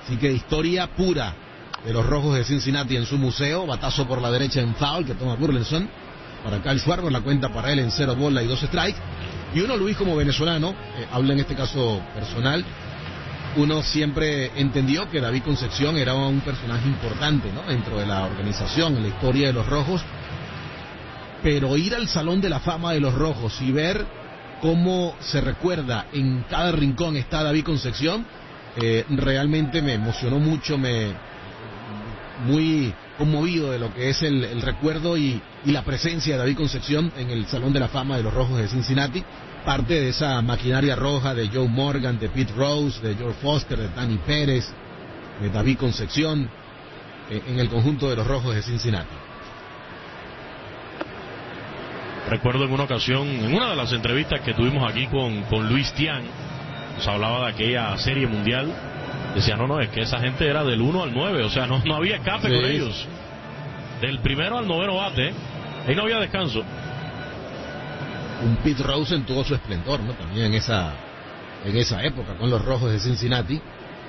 Así que historia pura de los Rojos de Cincinnati en su museo. Batazo por la derecha en foul que toma Burleson. Para Kyle Schwarber, la cuenta para él en 0 bola y 2 strikes. Y uno, Luis, como venezolano, habla en este caso personal, uno siempre entendió que David Concepción era un personaje importante, ¿no?, dentro de la organización, en la historia de los Rojos. Pero ir al Salón de la Fama de los Rojos y ver cómo se recuerda en cada rincón está David Concepción, realmente me emocionó mucho, muy conmovido de lo que es el recuerdo y la presencia de David Concepción en el Salón de la Fama de los Rojos de Cincinnati, parte de esa maquinaria roja de Joe Morgan, de Pete Rose, de George Foster, de Danny Pérez, de David Concepción, en el conjunto de los Rojos de Cincinnati. Recuerdo en una ocasión, en una de las entrevistas que tuvimos aquí con Luis Tian, nos hablaba de aquella serie mundial. Decía, no, es que esa gente era del 1 al 9, o sea, no había escape con ellos. Del primero al 9º bate, ahí no había descanso. Un Pete Rose en todo su esplendor, ¿no? También en esa época, con los Rojos de Cincinnati.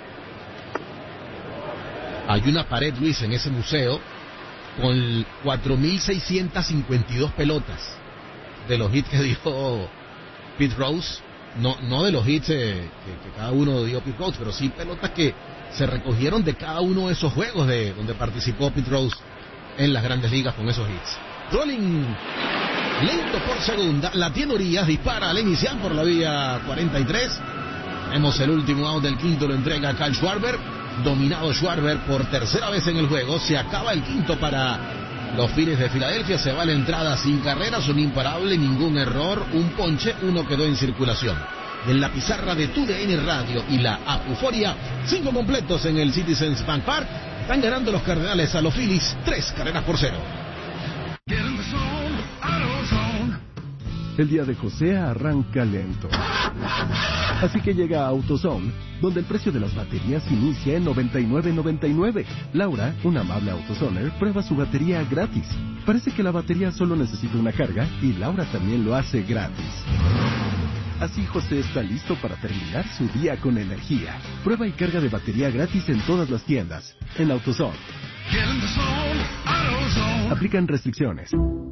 Hay una pared, Luis, en ese museo, con 4.652 pelotas de los hits que dio Pete Rose. No de los hits que cada uno dio Pete Rose, pero sí pelotas que se recogieron de cada uno de esos juegos donde participó Pete Rose en las Grandes Ligas con esos hits. Rolling lento por segunda, la tiene Urias, dispara al inicial por la vía 43. Tenemos el último out del quinto, lo entrega Kyle Schwarber. Dominado Schwarber por tercera vez en el juego. Se acaba el quinto para los Phillies de Filadelfia. Se va la entrada sin carreras, un imparable, ningún error, un ponche, uno quedó en circulación. En la pizarra de TUDN Radio y la Apuforia, 5 completos en el Citizens Bank Park. Están ganando los Cardenales a los Phillies 3-0. El día de José arranca lento. Así que llega a AutoZone, donde el precio de las baterías inicia en $99.99. Laura, una amable AutoZoner, prueba su batería gratis. Parece que la batería solo necesita una carga y Laura también lo hace gratis. Así José está listo para terminar su día con energía. Prueba y carga de batería gratis en todas las tiendas. En AutoZone. Aplican restricciones.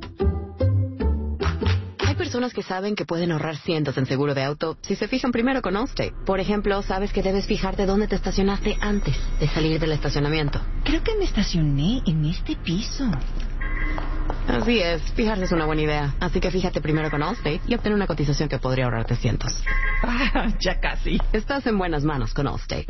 Personas que saben que pueden ahorrar cientos en seguro de auto si se fijan primero con Allstate. Por ejemplo, sabes que debes fijarte dónde te estacionaste antes de salir del estacionamiento. Creo que me estacioné en este piso. Así es, fijarse es una buena idea. Así que fíjate primero con Allstate y obtén una cotización que podría ahorrarte cientos. Ya casi. Estás en buenas manos con Allstate.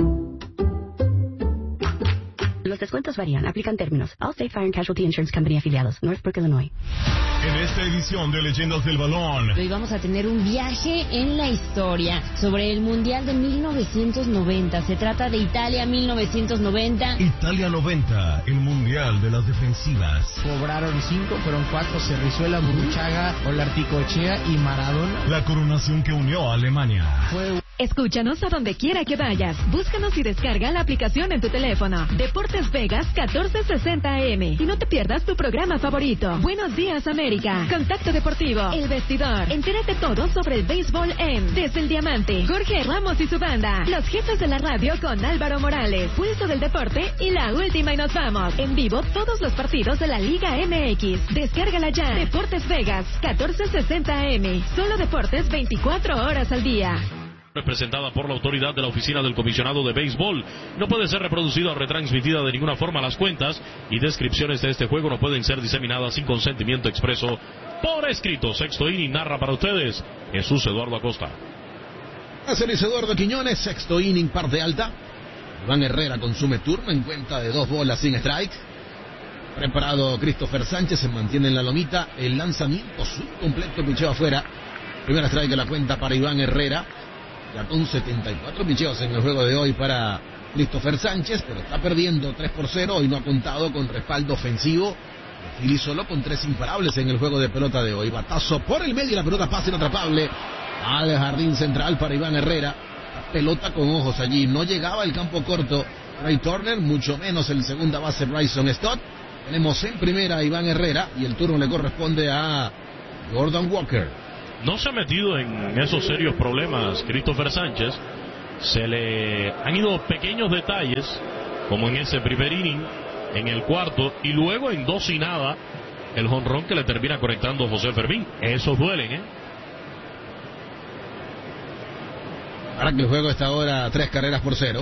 Los descuentos varían. Aplican términos. Allstate Fire and Casualty Insurance Company afiliados. Northbrook, Illinois. En esta edición de Leyendas del Balón, hoy vamos a tener un viaje en la historia sobre el Mundial de 1990. Se trata de Italia 1990. Italia 90, el Mundial de las defensivas. Cobraron 5, fueron 4. Cerrizuela, Burruchaga, Olarticochea y Maradona. La coronación que unió a Alemania. Escúchanos a donde quiera que vayas. Búscanos y descarga la aplicación en tu teléfono. Deportes Vegas 1460 AM. Y no te pierdas tu programa favorito. Buenos días, América. Contacto Deportivo. El Vestidor. Entérate todo sobre el béisbol en Desde el Diamante. Jorge Ramos y su banda. Los jefes de la radio con Álvaro Morales. Pulso del deporte y la última y nos vamos. En vivo todos los partidos de la Liga MX. Descárgala ya. Deportes Vegas 1460 AM. Solo deportes 24 horas al día. Representada por la autoridad de la Oficina del Comisionado de Béisbol. No puede ser reproducida o retransmitida de ninguna forma. Las cuentas y descripciones de este juego no pueden ser diseminadas sin consentimiento expreso por escrito. Sexto inning narra para ustedes Jesús Eduardo Acosta. Hace Luis Eduardo Quiñones, sexto inning, parte alta. Iván Herrera consume turno en cuenta de 2 bolas sin strike. Preparado Christopher Sánchez, se mantiene en la lomita. El lanzamiento completo, picheo afuera. Primera strike de la cuenta para Iván Herrera. Ya con 74 picheos en el juego de hoy para Christopher Sánchez, pero está perdiendo 3-0 y no ha contado con respaldo ofensivo. Philly solo con 3 imparables en el juego de pelota de hoy. Batazo por el medio y la pelota pasa inatrapable al jardín central para Iván Herrera. La pelota con ojos allí. No llegaba el campo corto Ray Turner, mucho menos el segunda base Bryson Stott. Tenemos en primera a Iván Herrera y el turno le corresponde a Jordan Walker. No se ha metido en esos serios problemas Christopher Sánchez. se le han ido pequeños detalles, como en ese primer inning, en el cuarto, y luego en 2-0, el jonrón que le termina conectando José Fermín. Esos duelen, ¿eh? Para que el juego está ahora 3-0.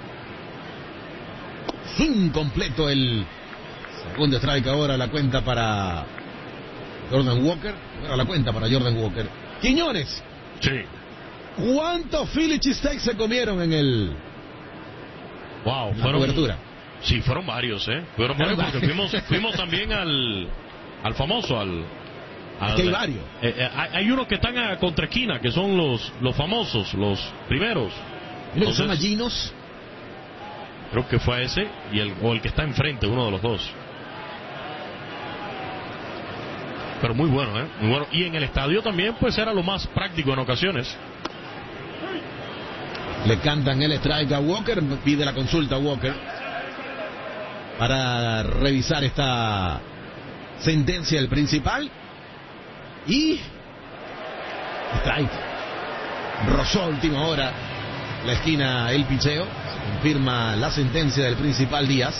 Swing completo, el segundo strike ahora, la cuenta para Jordan Walker. Bueno, la cuenta para Jordan Walker. Quiñones. Sí. ¿Cuántos Philly cheesesteaks se comieron en Wow, la cobertura? Sí, fueron varios, ¿eh? Fueron varios porque fuimos también al famoso, Es que hay varios. Hay unos que están a contraesquina, que son los famosos, los primeros. Entonces, son Ginos. Creo que fue ese o el que está enfrente, uno de los dos. Pero muy bueno, ¿eh? Muy bueno. Y en el estadio también, pues era lo más práctico en ocasiones. Le cantan el strike a Walker, pide la consulta a Walker para revisar esta sentencia del principal. Y strike. Rozó a última hora la esquina el picheo. Se confirma la sentencia del principal Díaz.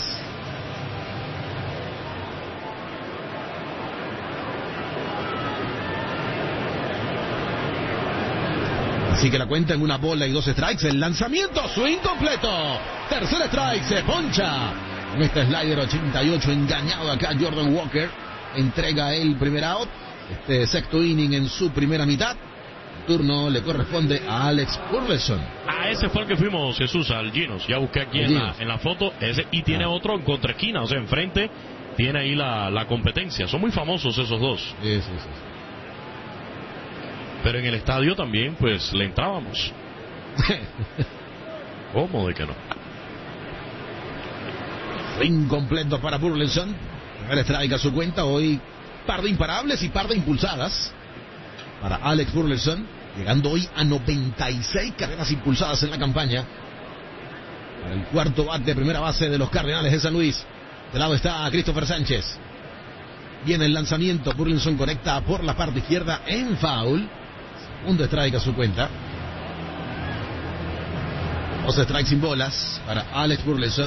Así que la cuenta en 1 bola y 2 strikes. El lanzamiento, swing completo. Tercer strike, se poncha. Con este slider 88 engañado acá Jordan Walker. Entrega el primer out. Este sexto inning en su primera mitad. El turno le corresponde a Alex Burleson. Ese fue el que fuimos, Jesús, al Ginos. Ya busqué aquí en la foto. Ese, y tiene otro en contraesquina, o sea, enfrente. Tiene ahí la competencia. Son muy famosos esos dos. Sí. Pero en el estadio también, pues, le entrábamos. ¿Cómo de que no? Incompleto para Burleson. Primer strike a su cuenta. Hoy par de imparables y par de impulsadas para Alex Burleson, llegando hoy a 96 carreras impulsadas en la campaña. Para el cuarto bate, primera base de los Cardenales de San Luis. De lado está Christopher Sánchez. Viene el lanzamiento. Burleson conecta por la parte izquierda en foul. Segundo strike a su cuenta. 2 strikes sin bolas para Alex Burleson.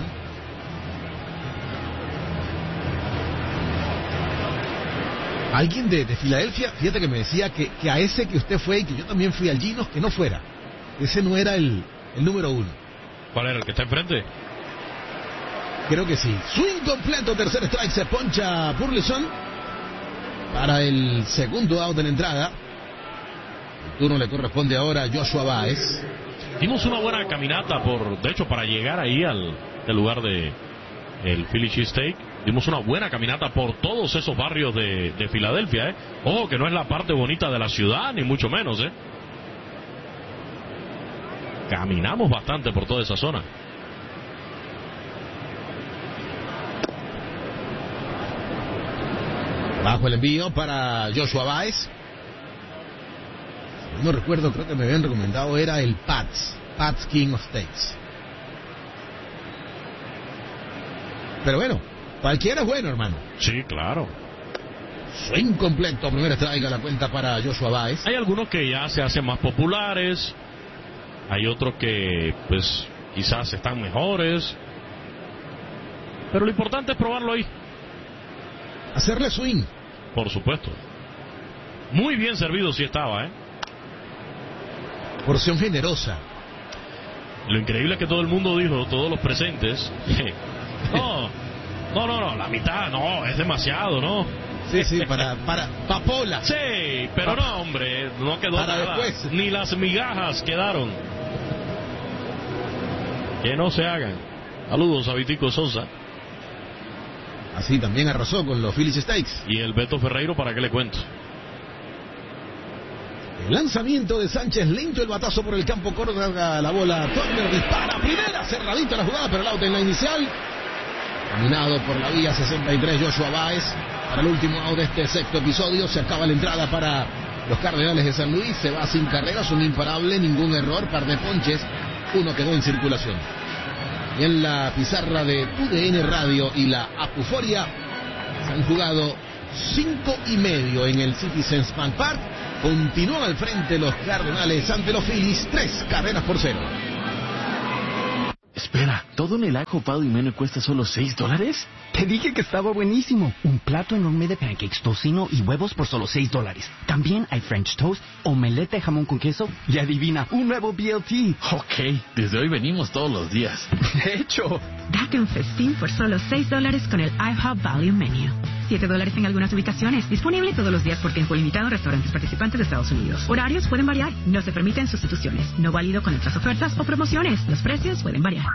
Alguien de Filadelfia, fíjate que me decía que a ese que usted fue y que yo también fui al Ginos, que no fuera. Ese no era el número 1. ¿Cuál era el que está enfrente? Creo que sí. Swing completo, tercer strike, se poncha Burleson para el segundo out de la entrada. El turno le corresponde ahora a Joshua Baez. Dimos una buena caminata de hecho, para llegar ahí al lugar de el Philly Cheesesteak. Dimos una buena caminata por todos esos barrios de Filadelfia, ¿eh? Ojo, que no es la parte bonita de la ciudad, ni mucho menos, ¿eh? Caminamos bastante por toda esa zona. Bajo el envío para Joshua Baez. No recuerdo, creo que me habían recomendado, era el Pats King of Steaks. Pero bueno, cualquiera es bueno, hermano. Sí, claro. Swing completo, primer strike a la cuenta para Joshua Baez. Hay algunos que ya se hacen más populares. Hay otros que, pues, quizás están mejores. Pero lo importante es probarlo ahí. Hacerle swing. Por supuesto. Muy bien servido sí estaba, ¿eh? Porción generosa. Lo increíble es que todo el mundo dijo, todos los presentes, no, la mitad, no, es demasiado, ¿no? Sí, para papola. Sí, pero no, hombre, no quedó para nada. Después. Ni las migajas quedaron. Que no se hagan. Saludos a Vitico Sosa. Así también arrasó con los Philly Cheesesteaks. Y el Beto Ferreiro, ¿para qué le cuento? El lanzamiento de Sánchez, lento el batazo por el campo, corta la bola, Turner dispara, primera, cerradita la jugada, pero el out en la inicial. Caminado por la vía 63 Joshua Baez. Para el último out de este sexto episodio, se acaba la entrada para los Cardenales de San Luis, se va sin carreras, un imparable, ningún error, par de ponches, uno quedó en circulación. Y en la pizarra de UDN Radio y la Apuforia se han jugado 5:30 en el Citizens Bank Park. Continúan al frente los Cardenales ante los Phillies, 3 carreras por 0. Espera, ¿todo en el ajo pado y menú cuesta solo $6? Te dije que estaba buenísimo. Un plato enorme de pancakes, tocino y huevos por solo $6. También hay French toast, omelette de jamón con queso y adivina, un nuevo BLT. Ok, desde hoy venimos todos los días. De hecho, Date un festín por solo $6 con el IHOP Value Menu. $7 en algunas ubicaciones. Disponible todos los días por tiempo limitado en restaurantes participantes de Estados Unidos. Horarios pueden variar. No se permiten sustituciones. No válido con otras ofertas o promociones. Los precios pueden variar.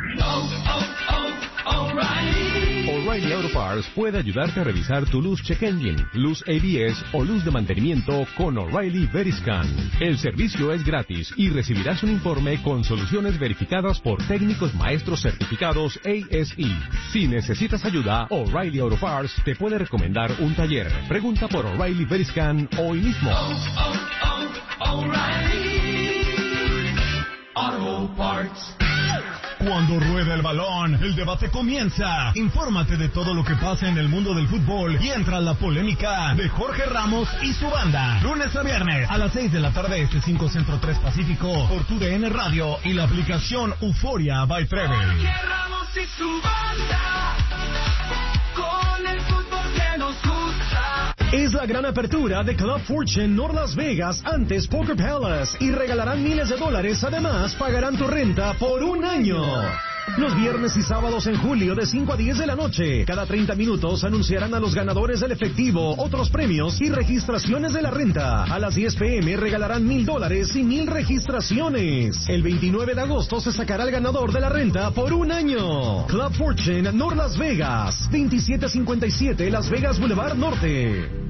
O'Reilly Auto Parts puede ayudarte a revisar tu luz check engine, luz ABS o luz de mantenimiento con O'Reilly Veriscan. El servicio es gratis y recibirás un informe con soluciones verificadas por técnicos maestros certificados ASE. Si necesitas ayuda, O'Reilly Auto Parts te puede recomendar un taller. Pregunta por O'Reilly Veriscan hoy mismo. O'Reilly Auto Parts. Cuando rueda el balón, el debate comienza. Infórmate de todo lo que pasa en el mundo del fútbol y entra a la polémica de Jorge Ramos y su banda. Lunes a viernes a las 6 de la tarde, 5 Centro 3 Pacífico, por TUDN Radio y la aplicación Euforia by Treble. Jorge Ramos y su banda, con el fútbol que nos gusta. Es la gran apertura de Club Fortune North Las Vegas, antes Poker Palace, y regalarán miles de dólares. Además, pagarán tu renta por un año. Los viernes y sábados en julio de 5 a 10 de la noche. Cada 30 minutos anunciarán a los ganadores del efectivo, otros premios y registraciones de la renta. A las 10 p.m. regalarán $1,000 y 1,000 registraciones. El 29 de agosto se sacará el ganador de la renta por un año. Club Fortune North Las Vegas, 2757 Las Vegas Boulevard Norte.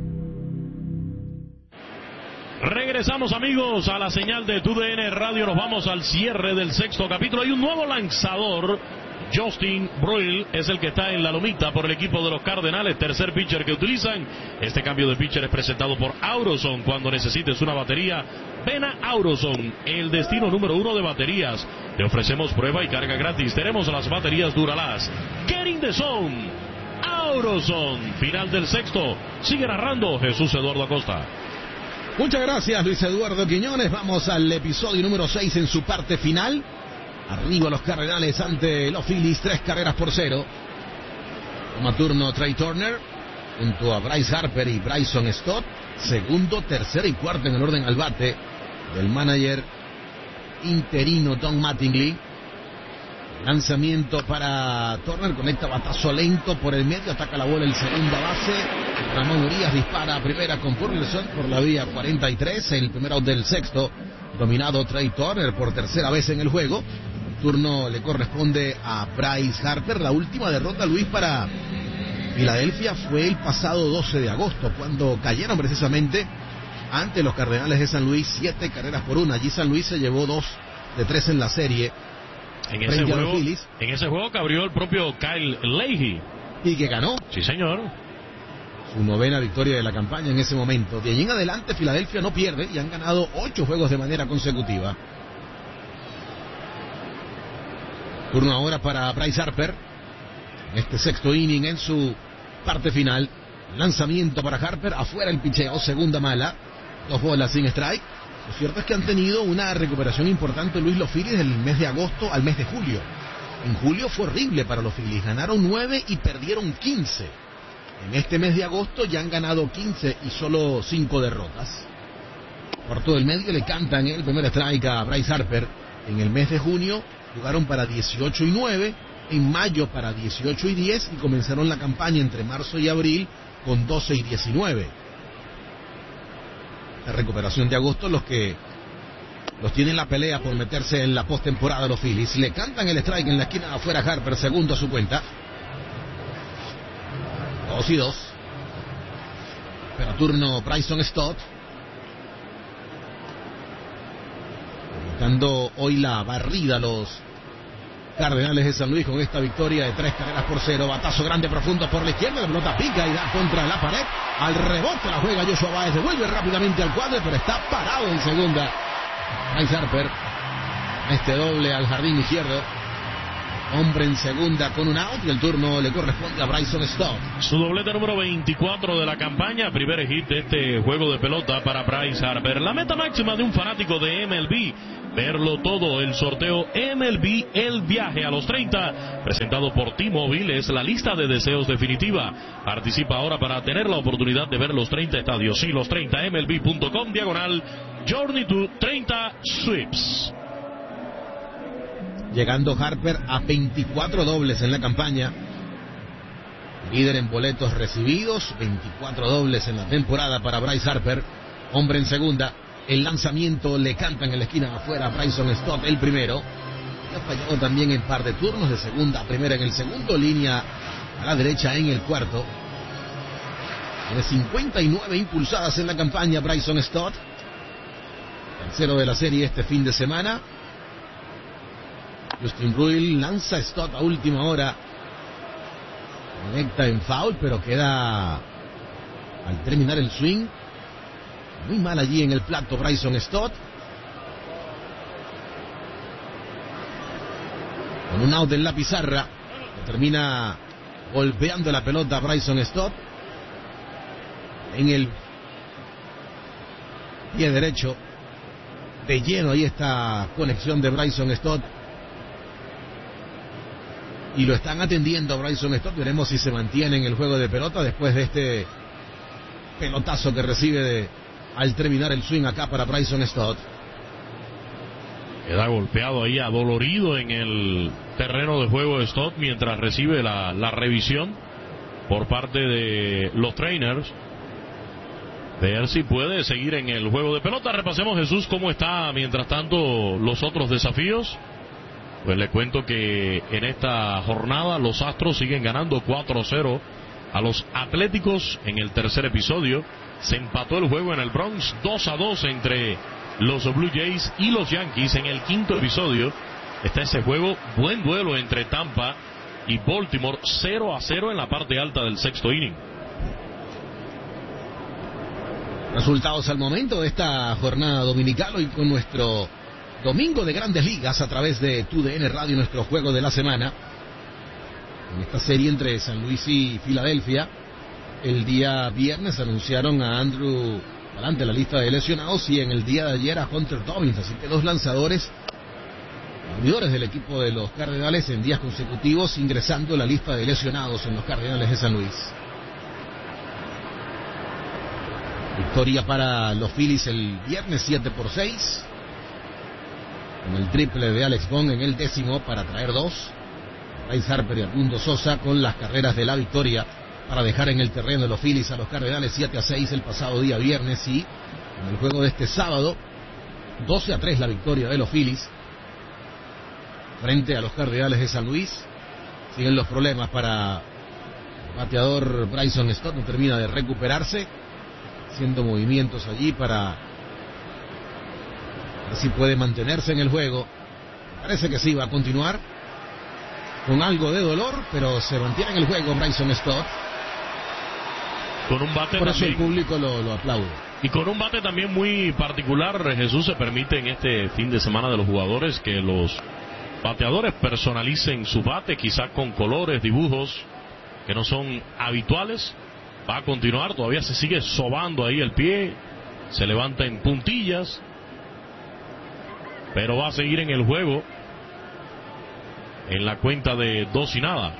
Regresamos, amigos, a la señal de TUDN Radio. Nos vamos al cierre del sexto capítulo. Hay un nuevo lanzador. Justin Bruihl es el que está en la lomita por el equipo de los Cardenales. Tercer pitcher que utilizan. Este cambio de pitcher es presentado por Auroson. Cuando necesites una batería, ven a Auroson, el destino número 1 de baterías. Te ofrecemos prueba y carga gratis. Tenemos las baterías Duralast. Get in the zone. Auroson. Final del sexto. Sigue narrando Jesús Eduardo Acosta. Muchas gracias, Luis Eduardo Quiñones. Vamos al episodio número 6 en su parte final. Arriba los Cardenales ante los Phillies, 3-0. Toma turno Trey Turner junto a Bryce Harper y Bryson Stott. Segundo, tercero y cuarto en el orden al bate del manager interino Don Mattingly. Lanzamiento para Turner, conecta batazo lento por el medio, ataca la bola el segunda base. Ramón Urias dispara a primera con Burleson por la vía 43, el primer out del sexto, dominado Trey Turner por tercera vez en el juego. El turno le corresponde a Bryce Harper. La última derrota, Luis, para Filadelfia fue el pasado 12 de agosto, cuando cayeron precisamente ante los Cardenales de San Luis, 7-1. Allí San Luis se llevó 2 de 3 en la serie. En ese juego que abrió el propio Kyle Leahy. Y que ganó. Sí, señor. Su 9ª victoria de la campaña en ese momento. De allí en adelante Filadelfia no pierde y han ganado 8 juegos de manera consecutiva. Turno ahora para Bryce Harper. Este sexto inning en su parte final. Lanzamiento para Harper. Afuera el picheo. Segunda mala. 2 bolas sin strike. Lo cierto es que han tenido una recuperación importante, Luis, los Phillies del mes de agosto al mes de julio. En julio fue horrible para los Phillies. Ganaron 9 y perdieron 15. En este mes de agosto ya han ganado 15 y solo 5 derrotas. Por todo el medio le cantan el primer strike a Bryce Harper. En el mes de junio jugaron para 18-9, en mayo para 18-10 y comenzaron la campaña entre marzo y abril con 12-19. La recuperación de agosto, los que los tienen la pelea por meterse en la postemporada los Phillies. Le cantan el strike en la esquina de afuera Harper, segundo a su cuenta. 2-2. Pero turno Bryson Stott. Buscando hoy la barrida los Cardenales de San Luis con esta victoria de 3-0. Batazo grande profundo por la izquierda. La pelota pica y da contra la pared. Al rebote la juega Joshua Baez. Devuelve rápidamente al cuadro, pero está parado en segunda. Bryce Harper. Este doble al jardín izquierdo. Hombre en segunda con un out y el turno le corresponde a Bryson Stott. Su doblete número 24 de la campaña, primer hit de este juego de pelota para Bryce Harper. La meta máxima de un fanático de MLB verlo todo. El sorteo MLB El Viaje a los 30, presentado por T-Mobile, es la lista de deseos definitiva. Participa ahora para tener la oportunidad de ver los 30 estadios. Sí, los 30, MLB.com/Journey to 30 Sweeps. Llegando Harper a 24 dobles en la campaña. Líder en boletos recibidos, 24 dobles en la temporada para Bryce Harper. Hombre en segunda. El lanzamiento le cantan en la esquina afuera a Bryson Stott, el primero. Y ha fallado también en par de turnos, de segunda a primera en el segundo, línea a la derecha en el cuarto. Tiene 59 impulsadas en la campaña Bryson Stott. Tercero de la serie este fin de semana. Justin Ruil lanza a Stott a última hora. Conecta en foul, pero queda al terminar el swing. Muy mal allí en el plato Bryson Stott. Con un out en la pizarra, termina golpeando la pelota Bryson Stott en el pie derecho. De lleno ahí esta conexión de Bryson Stott. Y lo están atendiendo a Bryson Stott. Veremos si se mantiene en el juego de pelota después de este pelotazo que recibe al terminar el swing acá para Bryson Stott. Queda golpeado ahí, adolorido en el terreno de juego de Stott mientras recibe la revisión por parte de los trainers. Ver si puede seguir en el juego de pelota. Repasemos, Jesús, cómo está mientras tanto los otros desafíos. Pues le cuento que en esta jornada los Astros siguen ganando 4-0 a los Atléticos en el tercer episodio. Se empató el juego en el Bronx 2-2 entre los Blue Jays y los Yankees en el quinto episodio. Está ese juego, buen duelo entre Tampa y Baltimore, 0-0 en la parte alta del sexto inning. Resultados al momento de esta jornada dominical, hoy con nuestro domingo de Grandes Ligas a través de TUDN Radio, nuestro juego de la semana. En esta serie entre San Luis y Filadelfia, el día viernes anunciaron a Andrew Galante la lista de lesionados y en el día de ayer a Hunter Dobbins, así que dos lanzadores abridores del equipo de los Cardenales en días consecutivos ingresando a la lista de lesionados en los Cardenales de San Luis. Victoria para los Phillies el viernes 7-6. Con el triple de Alex Bond en el décimo para traer dos. Bryce Harper y Armando Sosa con las carreras de la victoria para dejar en el terreno de los Phillies a los Cardenales 7-6 el pasado día viernes. Y en el juego de este sábado 12-3 la victoria de los Phillies frente a los Cardenales de San Luis. Siguen los problemas para el bateador Bryson Stott, no termina de recuperarse, haciendo movimientos allí para ver si puede mantenerse en el juego. Parece que sí, va a continuar con algo de dolor, pero se mantiene en el juego Bryson Stott. Con un bate por eso también, el público lo aplaude. Y con un bate también muy particular, Jesús, se permite en este fin de semana de los jugadores que los bateadores personalicen su bate, quizás con colores, dibujos que no son habituales. Va a continuar, todavía se sigue sobando ahí el pie, se levanta en puntillas, pero va a seguir en el juego en la cuenta de 2-0.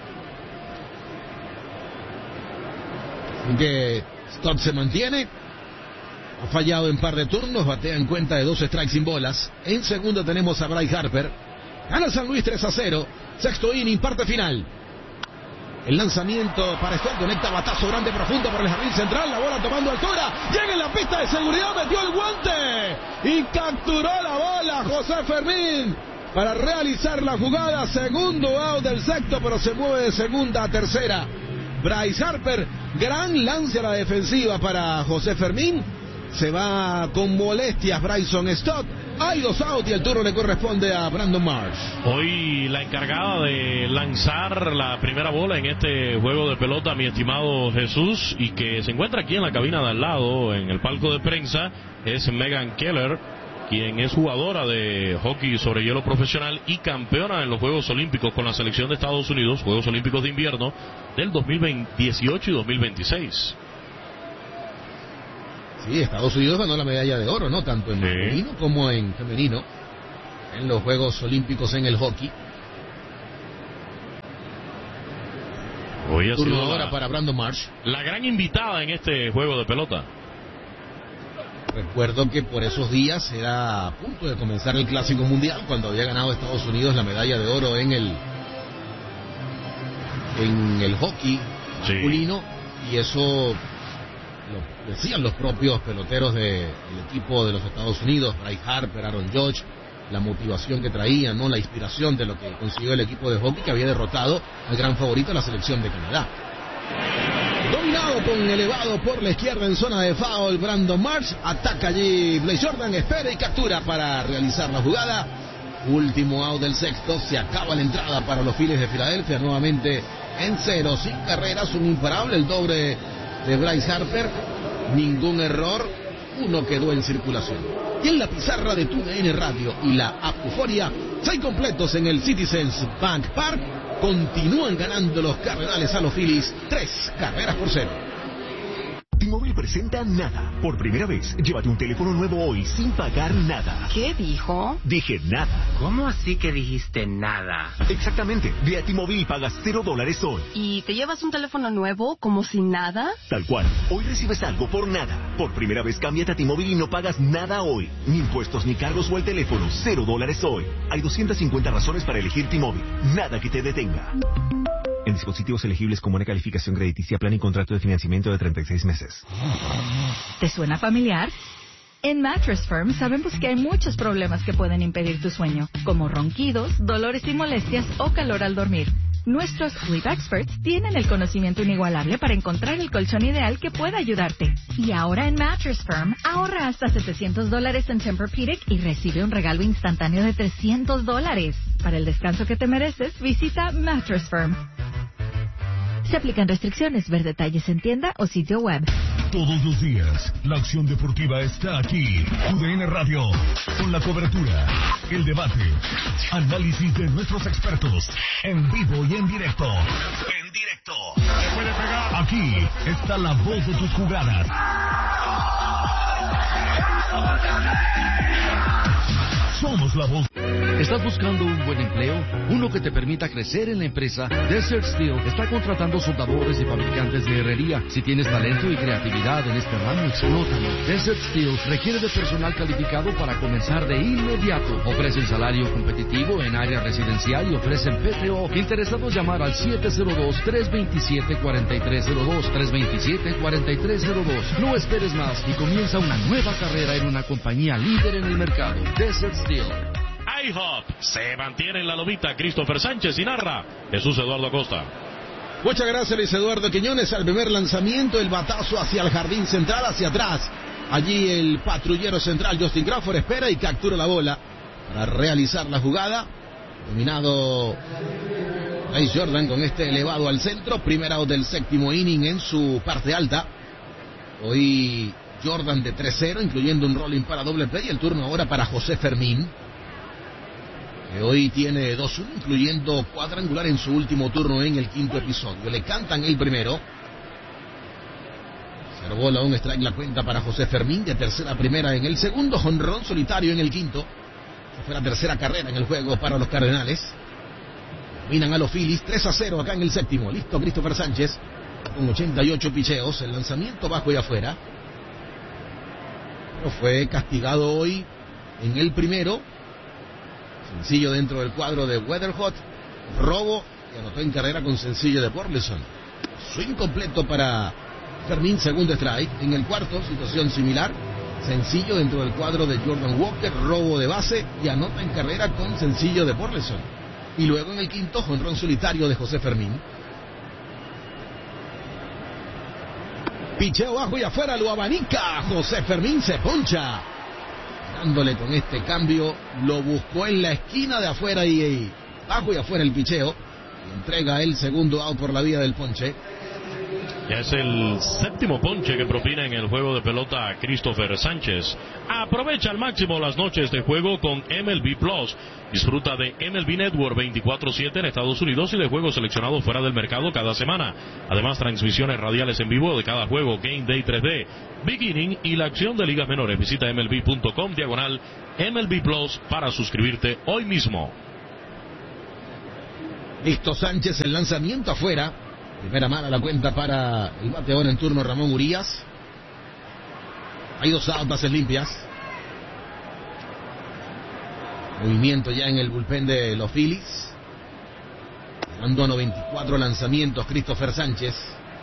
Que Stott se mantiene, ha fallado en par de turnos, batea en cuenta de 2 strikes sin bolas. En segundo tenemos a Bryce Harper. Gana San Luis 3-0, sexto inning, parte final. El lanzamiento para Stott, conecta batazo grande profundo por el jardín central, la bola tomando altura, llega en la pista de seguridad, metió el guante y capturó la bola José Fermín para realizar la jugada. Segundo out del sexto, pero se mueve de segunda a tercera Bryce Harper. Gran lance a la defensiva para José Fermín. Se va con molestias Bryson Stott. Hay 2 outs y el turno le corresponde a Brandon Marsh. Hoy la encargada de lanzar la primera bola en este juego de pelota, mi estimado Jesús, y que se encuentra aquí en la cabina de al lado, en el palco de prensa, es Megan Keller, quien es jugadora de hockey sobre hielo profesional y campeona en los Juegos Olímpicos con la selección de Estados Unidos, Juegos Olímpicos de Invierno del 2018 y 2026. Sí, Estados Unidos ganó la medalla de oro, ¿no? Tanto en masculino como en femenino. en los Juegos Olímpicos en el hockey. Hoy ha Turno sido ahora para Brandon Marsh. La gran invitada en este juego de pelota. Recuerdo que por esos días era a punto de comenzar el Clásico Mundial, cuando había ganado Estados Unidos la medalla de oro en el hockey masculino, y eso lo decían los propios peloteros del equipo de los Estados Unidos, Bryce Harper, Aaron Judge, la motivación que traían, ¿no? La inspiración de lo que consiguió el equipo de hockey, que había derrotado al gran favorito, la selección de Canadá. Dominado con elevado por la izquierda en zona de foul, Brandon Marsh, ataca allí Blaze Jordan, espera y captura para realizar la jugada. Último out del sexto, se acaba la entrada para los Phillies de Filadelfia, nuevamente en 0, sin carreras, un imparable, el doble de Bryce Harper, ningún error, uno quedó en circulación. Y en la pizarra de TUDN Radio y la app Euforia, 6 completos en el Citizens Bank Park. Continúan ganando los Cardenales a los Phillies 3-0. T-Mobile presenta Nada. Por primera vez, llévate un teléfono nuevo hoy sin pagar nada. ¿Qué dijo? Dije nada. ¿Cómo así que dijiste nada? Exactamente. Ve a T-Mobile y pagas $0 hoy. ¿Y te llevas un teléfono nuevo como sin nada? Tal cual. Hoy recibes algo por nada. Por primera vez, cámbiate a T-Mobile y no pagas nada hoy. Ni impuestos, ni cargos o el teléfono. $0 hoy. Hay 250 razones para elegir T-Mobile. Nada que te detenga. En dispositivos elegibles con buena calificación crediticia, plan y contrato de financiamiento de 36 meses. ¿Te suena familiar? En Mattress Firm sabemos que hay muchos problemas que pueden impedir tu sueño, como ronquidos, dolores y molestias o calor al dormir. Nuestros Sleep Experts tienen el conocimiento inigualable para encontrar el colchón ideal que pueda ayudarte. Y ahora en Mattress Firm, ahorra hasta $700 en Tempur-Pedic y recibe un regalo instantáneo de $300. Para el descanso que te mereces, visita Mattress Firm. Se aplican restricciones. Ver detalles en tienda o sitio web. Todos los días, la acción deportiva está aquí. TUDN Radio, con la cobertura, el debate, análisis de nuestros expertos, en vivo y en directo. En directo. Se puede pegar. Aquí está la voz de tus jugadas. Somos la voz. ¿Estás buscando un buen empleo? Uno que te permita crecer en la empresa. Desert Steel está contratando soldadores y fabricantes de herrería. Si tienes talento y creatividad en este ramo, explótalo. Desert Steel requiere de personal calificado para comenzar de inmediato. Ofrecen salario competitivo en área residencial y ofrecen PTO. Interesados, llamar al 702-327-4302. 327-4302. No esperes más y comienza una nueva carrera en una compañía líder en el mercado. Desert Steel. IHOP se mantiene en la lomita. Christopher Sánchez y narra Jesús Eduardo Acosta. Muchas gracias, Luis Eduardo Quiñones. Al primer lanzamiento, el batazo hacia el jardín central, hacia atrás. Allí el patrullero central Justin Crawford espera y captura la bola para realizar la jugada. Dominado Bryce Jordan con este elevado al centro. Primer out del séptimo inning en su parte alta. Hoy Jordan de 3-0, incluyendo un rolling para doble play. El turno ahora para José Fermín, que hoy tiene 2-1, incluyendo cuadrangular en su último turno en el quinto episodio. Le cantan el primero. 0 bola, 1 strike la cuenta para José Fermín, de tercera a primera en el segundo, jonrón solitario en el quinto. Esa fue la tercera carrera en el juego para los Cardenales. Dominan a los Phillies 3-0 acá en el séptimo. Listo Christopher Sánchez con 88 picheos, el lanzamiento bajo y afuera. Pero fue castigado hoy en el primero. Sencillo dentro del cuadro de Weatherhot, robo, y anotó en carrera con sencillo de Burleson. Swing completo para Fermín, segundo strike. En el cuarto, situación similar, sencillo dentro del cuadro de Jordan Walker, robo de base y anota en carrera con sencillo de Burleson. Y luego en el quinto, jonrón solitario de José Fermín. Picheo bajo y afuera, lo abanica. José Fermín se poncha. Dándole con este cambio, lo buscó en la esquina de afuera y bajo y afuera el picheo. Y entrega el segundo out por la vía del ponche. Ya es el séptimo ponche que propina en el juego de pelota Christopher Sánchez. Aprovecha al máximo las noches de juego con MLB Plus. Disfruta de MLB Network 24/7 en Estados Unidos y de juegos seleccionados fuera del mercado cada semana. Además, transmisiones radiales en vivo de cada juego, Game Day 3D, Big Inning y la acción de ligas menores. Visita MLB.com/MLB Plus para suscribirte hoy mismo. Listo Sánchez, el lanzamiento afuera. Primera mala la cuenta para el bateador en turno Ramón Urias. Hay 2 outs, bases limpias. Movimiento ya en el bullpen de los Phillies. Dando 94 lanzamientos Christopher Sánchez.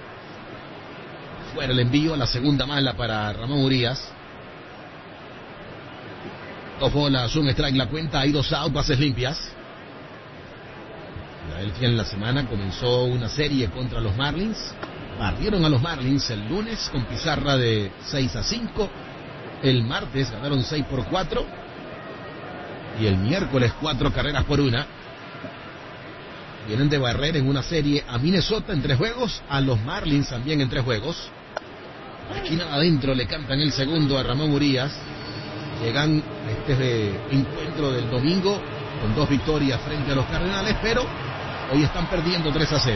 Fuera el envío, la segunda mala para Ramón Urias. 2 bolas, 1 strike la cuenta. Hay 2 outs, bases limpias. Filadelfia en la semana comenzó una serie contra los Marlins. Barrieron a los Marlins el lunes con pizarra de 6-5. El martes ganaron 6-4. Y el miércoles 4 carreras por 1. Vienen de barrer en una serie a Minnesota en 3 juegos. A los Marlins también en 3 juegos. Esquina adentro le cantan el segundo a Ramón Urias. Llegan a este encuentro del domingo con 2 victorias frente a los Cardenales, pero hoy están perdiendo 3-0.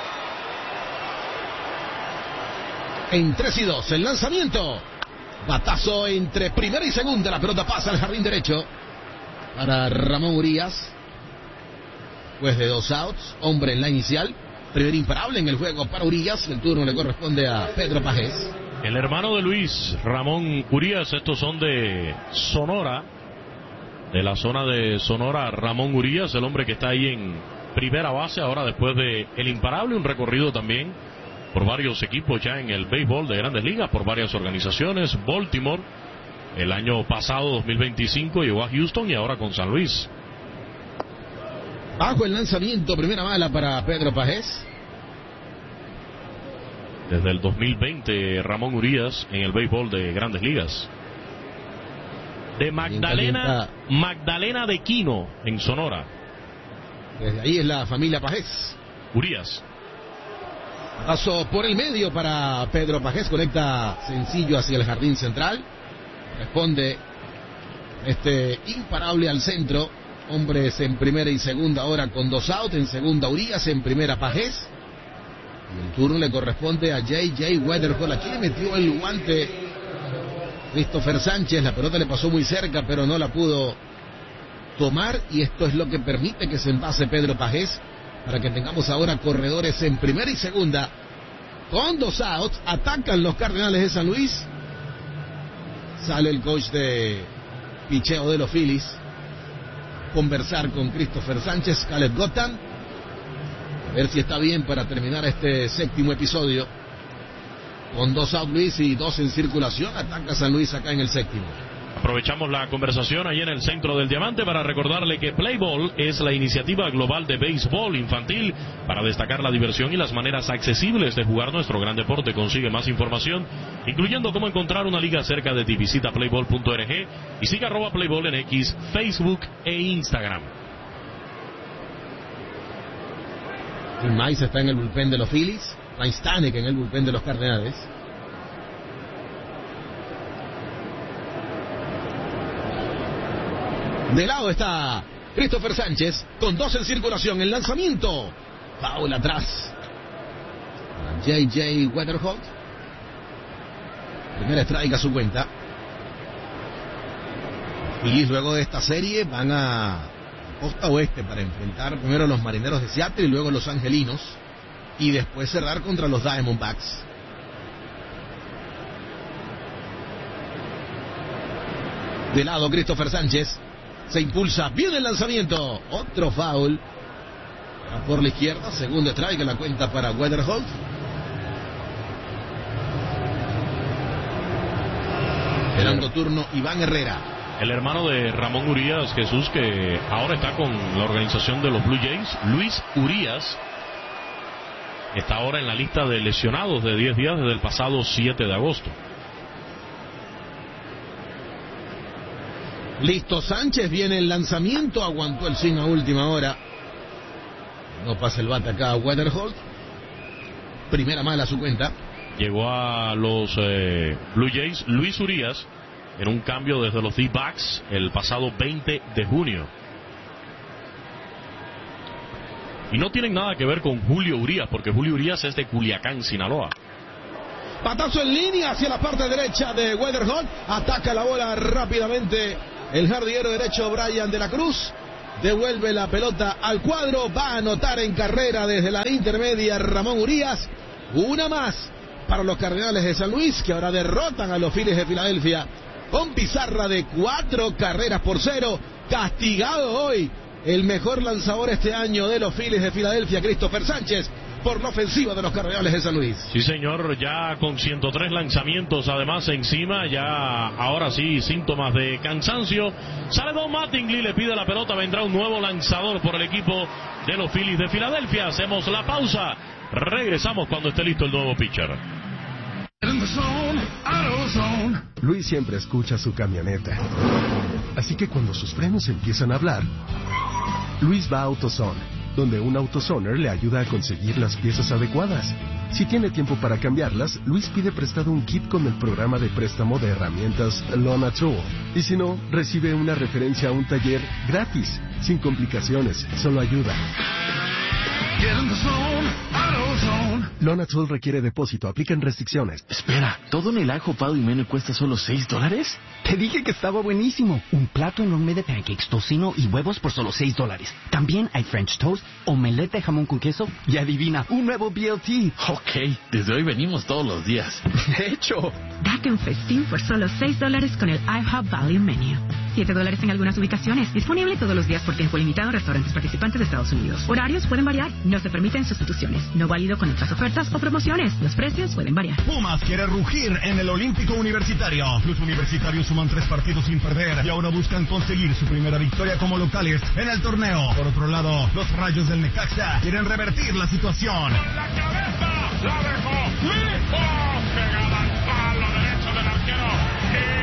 En 3-2, el lanzamiento. Batazo entre primera y segunda. La pelota pasa al jardín derecho para Ramón Urias. Después de 2 outs, hombre en la inicial. Primer imparable en el juego para Urias. El turno le corresponde a Pedro Pagés. El hermano de Luis, Ramón Urias, estos son de Sonora. De la zona de Sonora, Ramón Urias, el hombre que está ahí en primera base ahora después de el imparable, un recorrido también por varios equipos ya en el béisbol de Grandes Ligas, por varias organizaciones. Baltimore, el año pasado, 2025, llegó a Houston y ahora con San Luis. Bajo el lanzamiento, primera bala para Pedro Pagés. Desde el 2020, Ramón Urias en el béisbol de Grandes Ligas. De Magdalena de Quino, en Sonora. Desde ahí es la familia Pagés. Urias. Paso por el medio para Pedro Pagés, conecta sencillo hacia el jardín central. Responde este imparable al centro. Hombres en primera y segunda ahora con 2 outs. En segunda Urias, en primera Pagés. Y el turno le corresponde a J.J. Weatherford. Aquí le metió el guante Christopher Sánchez. La pelota le pasó muy cerca, pero no la pudo tomar. Y esto es lo que permite que se envase Pedro Pagés, para que tengamos ahora corredores en primera y segunda. Con 2 outs, atacan los Cardenales de San Luis. Sale el coach de picheo de los Phillies. Conversar con Christopher Sánchez, Caleb Gotham. A ver si está bien para terminar este séptimo episodio. Con 2 outs Luis y 2 en circulación. Ataca San Luis acá en el séptimo. Aprovechamos la conversación ahí en el centro del diamante para recordarle que Play Ball es la iniciativa global de béisbol infantil para destacar la diversión y las maneras accesibles de jugar nuestro gran deporte. Consigue más información, incluyendo cómo encontrar una liga cerca de ti. Visita playball.org y siga @Playball en X, Facebook e Instagram. Tim Mize está en el bullpen de los Phillies. Ryan Stanek en el bullpen de los Cardenales. De lado está Christopher Sánchez con 2 en circulación. El lanzamiento. Foul atrás. J.J. Weatherford. Primera strike a su cuenta. Y luego de esta serie van a costa oeste para enfrentar primero a los Marineros de Seattle y luego a los Angelinos. Y después cerrar contra los Diamondbacks. De lado Christopher Sánchez. Se impulsa, viene el lanzamiento. Otro foul. Por la izquierda, segundo strike en la cuenta para Weatherford. Esperando turno Iván Herrera. El hermano de Ramón Urias, Jesús, que ahora está con la organización de los Blue Jays, Luis Urias, está ahora en la lista de lesionados de 10 días desde el pasado 7 de agosto. Listo Sánchez, viene el lanzamiento, aguantó el swing a última hora. No pasa el bate acá a Weatherford. primera mala a su cuenta. Llegó a los Blue Jays Luis Urías en un cambio desde los D-Backs el pasado 20 de junio. Y no tienen nada que ver con Julio Urías, porque Julio Urías es de Culiacán, Sinaloa. Patazo en línea hacia la parte derecha de Weatherholt. Ataca la bola rápidamente el jardinero derecho Brian de la Cruz. Devuelve la pelota al cuadro. Va a anotar en carrera desde la intermedia Ramón Urías. Una más para los Cardenales de San Luis, que ahora derrotan a los Phillies de Filadelfia con pizarra de 4-0. Castigado hoy el mejor lanzador este año de los Phillies de Filadelfia, Christopher Sánchez, por la ofensiva de los Cardenales de San Luis. Sí, señor, ya con 103 lanzamientos además encima, ya ahora sí síntomas de cansancio. Sale Don Mattingly, le pide la pelota, vendrá un nuevo lanzador por el equipo de los Phillies de Filadelfia. Hacemos la pausa, regresamos cuando esté listo el nuevo pitcher. Luis siempre escucha su camioneta, así que cuando sus frenos empiezan a hablar, Luis va a AutoZone, donde un AutoZoner le ayuda a conseguir las piezas adecuadas. Si tiene tiempo para cambiarlas, Luis pide prestado un kit con el programa de préstamo de herramientas Lona Tool. Y si no, recibe una referencia a un taller gratis, sin complicaciones, solo ayuda. Lona Tool requiere depósito, aplican restricciones. Espera, ¿todo en el ajo Pado y Mene cuesta solo $6? Te dije que estaba buenísimo. Un plato enorme de pancakes, tocino y huevos por solo $6. También hay French toast, omelette de jamón con queso y adivina, un nuevo BLT. Ok, desde hoy venimos todos los días. De hecho, Date un festín por solo $6 con el IHOP Value Menu. $7 en algunas ubicaciones. Disponible todos los días por tiempo limitado en restaurantes participantes de Estados Unidos. Horarios pueden variar. No se permiten sustituciones. No válido con otras ofertas o promociones. Los precios pueden variar. Pumas quiere rugir en el Olímpico Universitario. Los universitarios suman 3 partidos sin perder y ahora buscan conseguir su primera victoria como locales en el torneo. Por otro lado, los Rayos del Necaxa quieren revertir la situación. La cabeza la dejó listo. Pegada al palo derecho del arquero.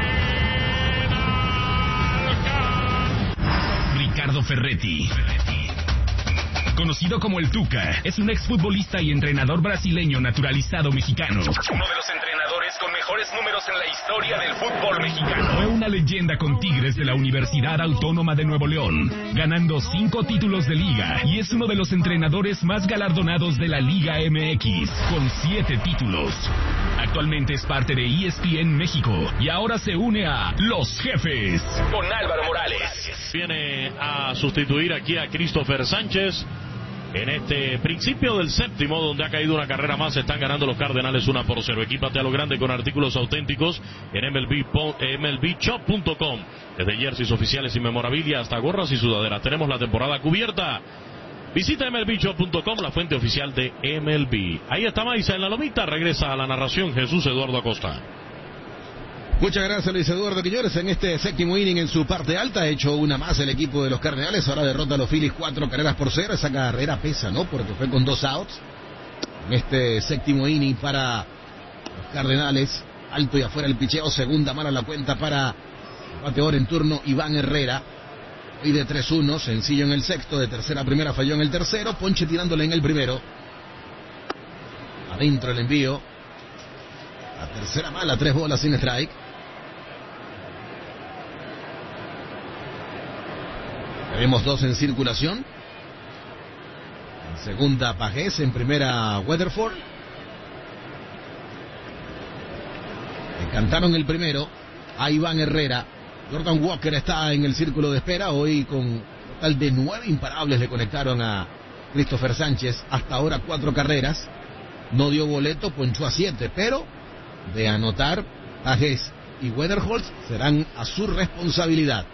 Ricardo Ferretti, conocido como el Tuca, es un exfutbolista y entrenador brasileño naturalizado mexicano. Uno de los entrenadores con mejores números en la historia del fútbol mexicano. Fue una leyenda con Tigres de la Universidad Autónoma de Nuevo León, ganando 5 títulos de liga, y es uno de los entrenadores más galardonados de la Liga MX, con 7 títulos. Actualmente es parte de ESPN México y ahora se une a Los Jefes con Álvaro Morales. Viene a sustituir aquí a Christopher Sánchez en este principio del séptimo, donde ha caído una carrera más. Están ganando los Cardenales 1-0. Equípate a lo grande con artículos auténticos en MLBshop.com. Desde jerseys oficiales y memorabilia hasta gorras y sudaderas. Tenemos la temporada cubierta. Visita MLBshop.com, la fuente oficial de MLB. Ahí está Maiza en la lomita. Regresa a la narración Jesús Eduardo Acosta. Muchas gracias, Luis Eduardo Quiñones. En este séptimo inning, en su parte alta, ha hecho una más el equipo de los Cardenales. Ahora derrota a los Phillies 4-0. Esa carrera pesa, ¿no? Porque fue con 2 outs. En este séptimo inning para los Cardenales. Alto y afuera el picheo. Segunda mala la cuenta para el bateador en turno, Iván Herrera. Hoy de 3-1, sencillo en el sexto. De tercera a primera falló en el tercero. Ponche tirándole en el primero. Adentro el envío. La tercera mala, 3 bolas sin strike. Tenemos 2 en circulación. En segunda Pagés, en primera Weatherford. Le cantaron el primero a Iván Herrera. Jordan Walker está en el círculo de espera. Hoy con total de 9 imparables le conectaron a Christopher Sánchez. Hasta ahora 4 carreras. No dio boleto, ponchó a 7. Pero de anotar, Pagés y Weatherholt serán a su responsabilidad.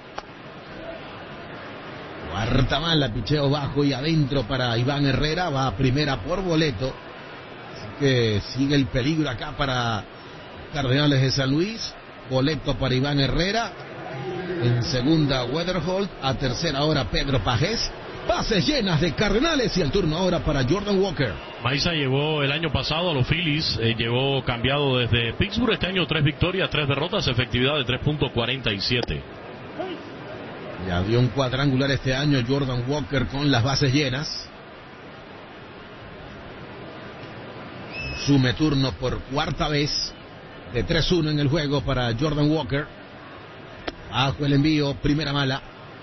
Cuarta mala, picheo bajo y adentro para Iván Herrera. Va a primera por boleto. Así que sigue el peligro acá para Cardenales de San Luis. Boleto para Iván Herrera. En segunda Weatherholt. A tercera hora Pedro Pagés. Bases llenas de Cardenales y el turno ahora para Jordan Walker. Maiza llegó el año pasado a los Phillies. Llegó cambiado desde Pittsburgh. Este año 3 victorias, 3 derrotas. Efectividad de 3.47. Ya dio un cuadrangular este año Jordan Walker con las bases llenas. Asume turno por cuarta vez de 3-1 en el juego para Jordan Walker. Bajo el envío, primera mala.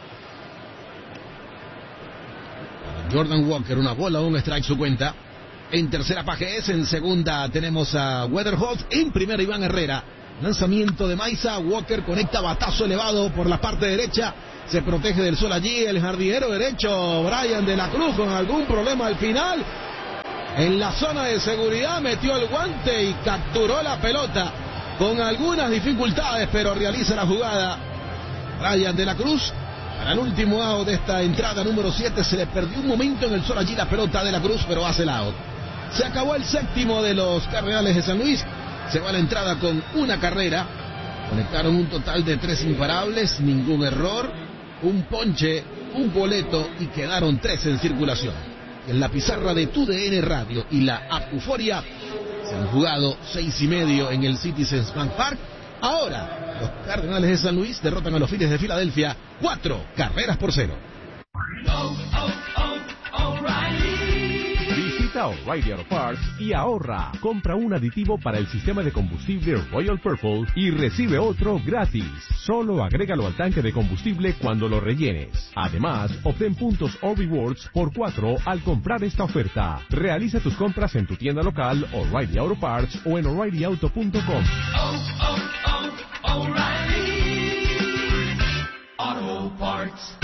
Para Jordan Walker, una bola, un strike su cuenta. En tercera Pajes, en segunda tenemos a Weatherholt, en primera Iván Herrera. Lanzamiento de Maiza, Walker conecta batazo elevado por la parte derecha. Se protege del sol allí el jardinero derecho Brian de la Cruz con algún problema al final. En la zona de seguridad metió el guante y capturó la pelota con algunas dificultades, pero realiza la jugada Brian de la Cruz. Para el último out de esta entrada número 7 se le perdió un momento en el sol allí la pelota de la Cruz, pero hace el out. Se acabó el séptimo de los Cardenales de San Luis. Se va a la entrada con una carrera. Conectaron un total de 3 imparables, ningún error, un ponche, un boleto y quedaron 3 en circulación. En la pizarra de TUDN Radio y la app Euforia se han jugado 6:30 en el Citizens Bank Park. Ahora, los Cardenales de San Luis derrotan a los Phillies de Filadelfia 4-0. Visita O'Reilly Auto Parts y ahorra. Compra un aditivo para el sistema de combustible Royal Purple y recibe otro gratis. Solo agrégalo al tanque de combustible cuando lo rellenes. Además, obtén puntos o rewards por 4 al comprar esta oferta. Realiza tus compras en tu tienda local, O'Reilly Auto Parts o en O'ReillyAuto.com. O'Reilly Auto Parts.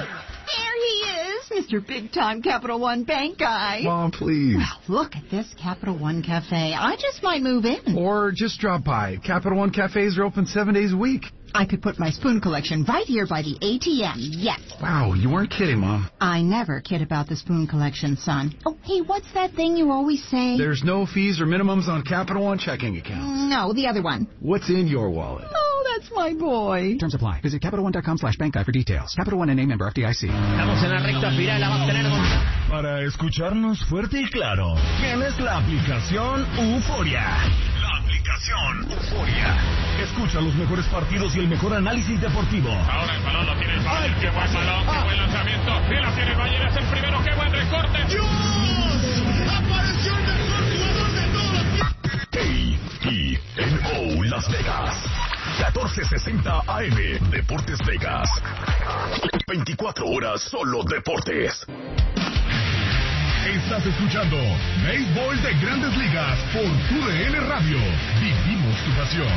Mr. Big Time Capital One Bank guy. Mom, please. Well, look at this Capital One Cafe. I just might move in. Or just drop by. Capital One Cafes are open 7 days a week. I could put my spoon collection right here by the ATM, yes. Wow, you weren't kidding, Mom. I never kid about the spoon collection, son. Oh, hey, what's that thing you always say? There's no fees or minimums on Capital One checking accounts. No, the other one. What's in your wallet? Oh, that's my boy. Terms apply. Visit CapitalOne.com/bankguy for details. Capital One N.A. member FDIC. Estamos en la recta final, la vamos a tener Para escucharnos fuerte y claro, tienes la aplicación Euforia. La aplicación Euforia. Escucha los mejores partidos y el mejor análisis deportivo. Ahora el balón lo tiene el Bayern. Qué buen balón, qué buen lanzamiento. Y la tiene el Bayern, es el primero. Qué buen recorte. ¡Dios! ¡Apareció el mejor jugador de todos! KENO Las Vegas. 1460 AM. Deportes Vegas. 24 horas solo deportes. Estás escuchando Béisbol de Grandes Ligas por TUDN Radio. Vivimos tu pasión.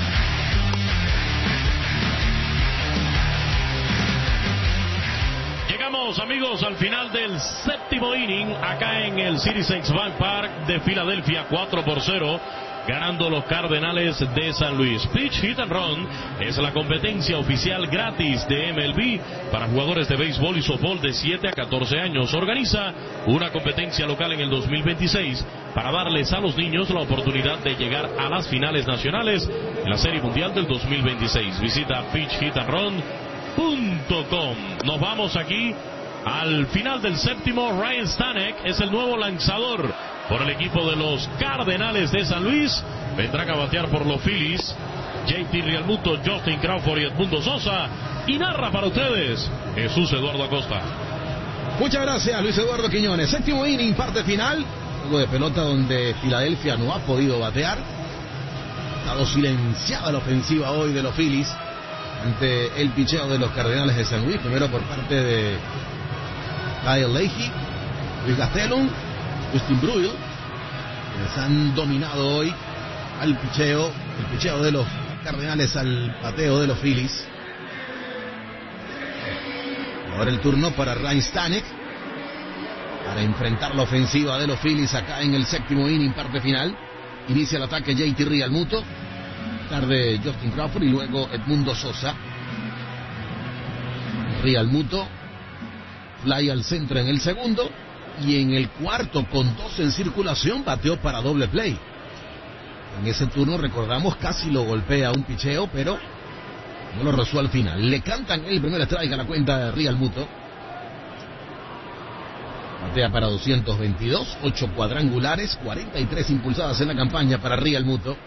Llegamos, amigos, al final del séptimo inning acá en el Citizens Bank Park de Filadelfia, 4-0. Ganando los Cardenales de San Luis. Pitch Hit and Run es la competencia oficial gratis de MLB para jugadores de béisbol y softball de 7 a 14 años. Organiza una competencia local en el 2026 para darles a los niños la oportunidad de llegar a las finales nacionales en la Serie Mundial del 2026. Visita pitchhitandrun.com. Nos vamos aquí al final del séptimo. Ryan Stanek es el nuevo lanzador por el equipo de los Cardenales de San Luis. Vendrán a batear por los Phillies JT Realmuto, Justin Crawford y Edmundo Sosa. Y narra para ustedes Jesús Eduardo Acosta. Muchas gracias, Luis Eduardo Quiñones. Séptimo inning, parte final. Juego de pelota donde Filadelfia no ha podido batear. Ha estado silenciada la ofensiva hoy de los Phillies ante el picheo de los Cardenales de San Luis. Primero por parte de Kyle Leahy, Luis Gastelum, Justin Bruihl, quienes han dominado hoy al picheo, el picheo de los Cardenales al bateo de los Phillies. Ahora el turno para Ryan Stanek para enfrentar la ofensiva de los Phillies acá en el séptimo inning, parte final. Inicia el ataque JT Realmuto, tarde Justin Crawford y luego Edmundo Sosa. Realmuto fly al centro en el segundo y en el cuarto, con 2 en circulación, bateó para doble play. En ese turno, recordamos, casi lo golpea un picheo, pero no lo rozó al final. Le cantan el primer strike a la cuenta de Realmuto. Batea para 222, 8 cuadrangulares, 43 impulsadas en la campaña para Realmuto.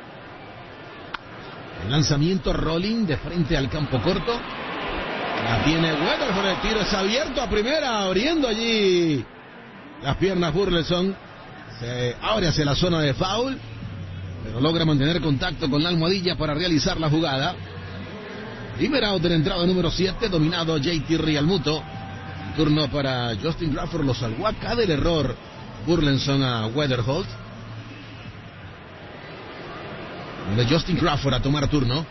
El lanzamiento rolling de frente al campo corto. La tiene Weatherford, el tiro es abierto a primera, abriendo allí las piernas Burleson. Se abre hacia la zona de foul, pero logra mantener contacto con la almohadilla para realizar la jugada. Primer out de la entrada número 7, dominado JT Realmuto. Turno para Justin Crawford, lo salvó acá del error Burleson a Weatherholt. De Justin Crawford a tomar turno.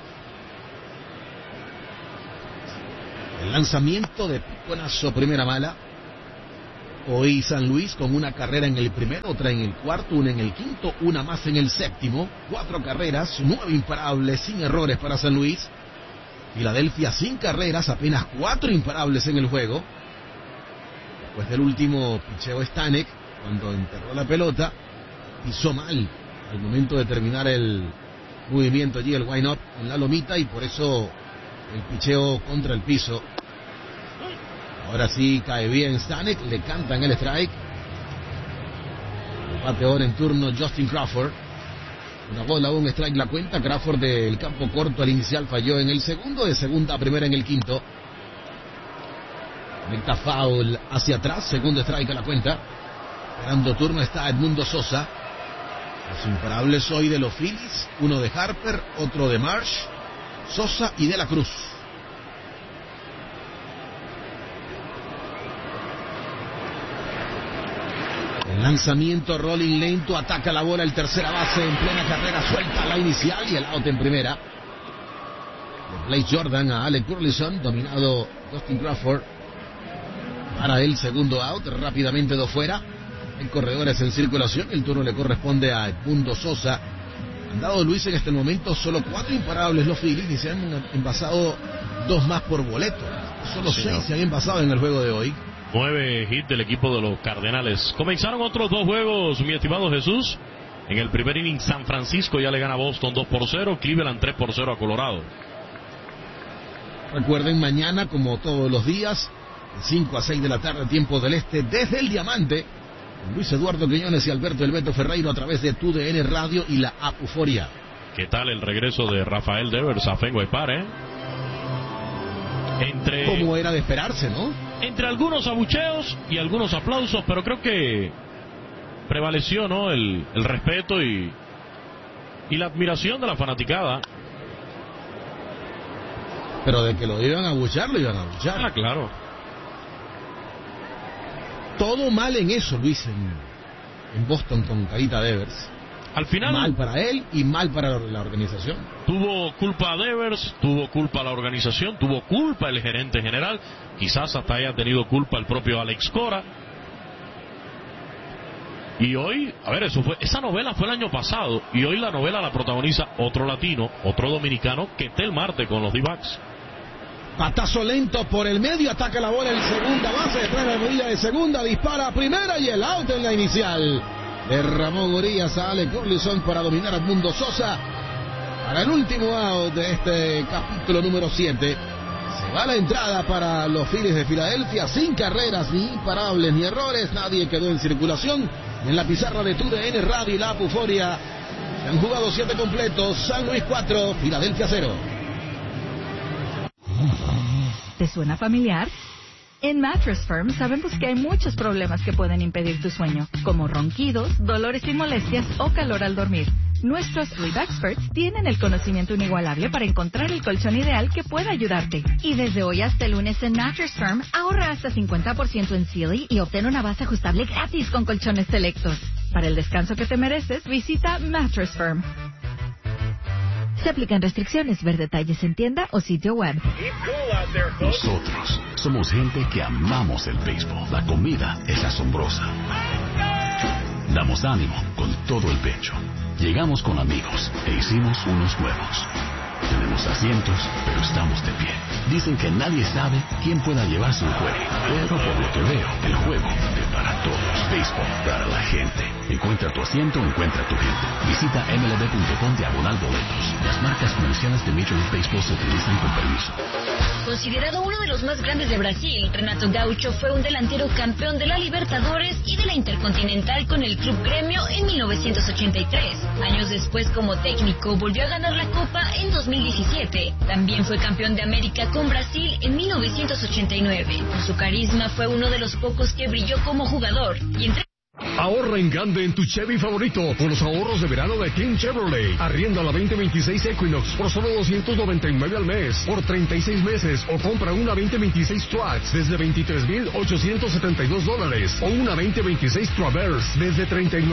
El lanzamiento de piconazo, primera mala. Hoy San Luis con una carrera en el primero, otra en el cuarto, una en el quinto, una más en el séptimo. 4 carreras, 9 imparables, sin errores para San Luis. Filadelfia sin carreras, apenas 4 imparables en el juego. Después del último picheo Stanek, cuando enterró la pelota, pisó mal al momento de terminar el movimiento allí, el wind-up en la lomita, y por eso el picheo contra el piso. Ahora sí cae bien Stanek, le cantan el strike. El bateador en turno Justin Crawford. Una bola, un strike la cuenta. Crawford del campo corto al inicial falló en el segundo, de segunda a primera en el quinto. Conecta foul hacia atrás, segundo strike a la cuenta. Esperando turno está Edmundo Sosa. Los imparables hoy de los Phillies, uno de Harper, otro de Marsh, Sosa y de la Cruz. El lanzamiento rolling lento, ataca la bola el tercera base en plena carrera, suelta la inicial y el out en primera. De Blake Jordan a Alec Burleson, dominado Justin Crawford para el segundo out, rápidamente 2 fuera. Hay corredores en circulación, el turno le corresponde a Edmundo Sosa. Han dado Luis en este momento solo 4 imparables los Phillies y se han envasado 2 más por boleto. Solo 6 se han envasado en el juego de hoy. 9 hits del equipo de los Cardenales. Comenzaron otros 2 juegos, mi estimado Jesús. En el primer inning, San Francisco ya le gana a Boston 2-0, Cleveland 3-0 a Colorado. Recuerden, mañana, como todos los días, de 5 a 6 de la tarde, tiempo del este, desde el Diamante, Luis Eduardo Quiñones y Alberto El Beto Ferreiro a través de TUDN Radio y la app Euforia. ¿Qué tal el regreso de Rafael Devers a Fenway Park, Como era de esperarse, ¿no? Entre algunos abucheos y algunos aplausos, pero creo que prevaleció, ¿no? El respeto y la admiración de la fanaticada. Pero de que lo iban a abuchear, lo iban a abuchear. Ah, claro. Todo mal en eso, Luis, en Boston con Carita Devers. Al final, mal para él y mal para la organización. Tuvo culpa Devers, tuvo culpa la organización, tuvo culpa el gerente general, quizás hasta haya tenido culpa el propio Alex Cora. Y hoy, a ver, esa novela fue el año pasado, y hoy la novela la protagoniza otro latino, otro dominicano, Ketel Marte con los D-backs. Patazo lento por el medio, ataca la bola en segunda base, detrás de la medida de segunda, dispara a primera y el out en la inicial. De Ramón Urias a Alec Burleson para dominar a Edmundo Sosa. Para el último out de este capítulo número 7. Se va la entrada para los Phillies de Filadelfia, sin carreras, ni imparables, ni errores. Nadie quedó en circulación. En la pizarra de TUDN Radio y la app Euforia se han jugado 7 completos. San Luis 4, Filadelfia 0. ¿Te suena familiar? En Mattress Firm sabemos que hay muchos problemas que pueden impedir tu sueño, como ronquidos, dolores y molestias o calor al dormir. Nuestros Sleep Experts tienen el conocimiento inigualable para encontrar el colchón ideal que pueda ayudarte. Y desde hoy hasta el lunes en Mattress Firm, ahorra hasta 50% en Sealy y obtén una base ajustable gratis con colchones selectos. Para el descanso que te mereces, visita Mattress Firm. Se aplican restricciones. Ver detalles en tienda o sitio web. Nosotros somos gente que amamos el béisbol. La comida es asombrosa. Damos ánimo con todo el pecho. Llegamos con amigos e hicimos unos nuevos. Tenemos asientos, pero estamos de pie. Dicen que nadie sabe quién pueda llevarse un juego. Pero por lo que veo, el juego es para todos. Béisbol para la gente. Encuentra tu asiento, encuentra tu gente. Visita mlb.com/boletos. Las marcas comerciales de Major League Baseball se utilizan con permiso. Considerado uno de los más grandes de Brasil, Renato Gaucho fue un delantero campeón de la Libertadores y de la Intercontinental con el Club Gremio en 1983. Años después, como técnico, volvió a ganar la Copa en 2017. También fue campeón de América con Brasil en 1989. Por su carisma fue uno de los pocos que brilló como jugador y entre Ahorra en grande en tu Chevy favorito con los ahorros de verano de King Chevrolet. Arrienda la 2026 Equinox por solo $299 al mes por 36 meses o compra una 2026 Trax desde $23,872 o una 2026 Traverse desde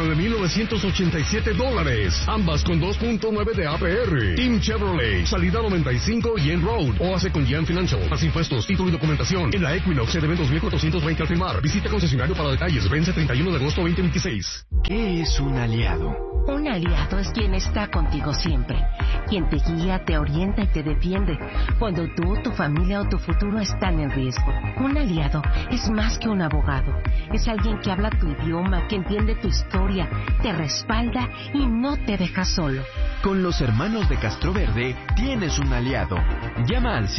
$39,987. Ambas con 2.9 de APR. Team Chevrolet, salida 95 y en Road o hace con Gian Financial. Más impuestos, título y documentación en la Equinox de 2420 al firmar. Visita concesionario para detalles. Vence 31 de agosto 2026. ¿Qué es un aliado? Un aliado es quien está contigo siempre, quien te guía, te orienta y te defiende cuando tú, tu familia o tu futuro están en riesgo. Un aliado es más que un abogado, es alguien que habla tu idioma, que entiende tu historia, te respalda y no te deja solo. Con los hermanos de Castroverde tienes un aliado. Llama al